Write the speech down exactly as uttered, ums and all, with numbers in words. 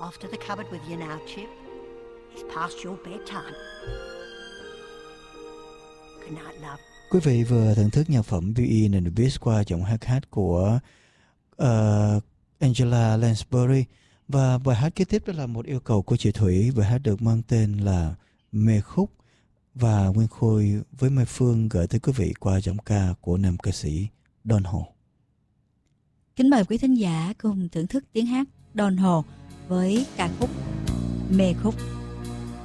Off to the cupboard with you now, Chip. It's past your bedtime. Good night, love. Quý vị vừa thưởng thức nhạc phẩm Beauty and the Beast qua giọng hát hát của uh, Angela Lansbury. Và bài hát kế tiếp đó là một yêu cầu của chị Thủy. Bài hát được mang tên là Mê Khúc, và Nguyên Khôi với Mai Phương gửi tới quý vị qua giọng ca của nam ca sĩ Don Hồ. Kính mời quý thính giả cùng thưởng thức tiếng hát Don Hồ với ca khúc Mê Khúc.